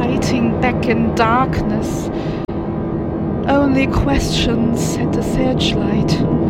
fighting back in darkness. Only questions at the searchlight.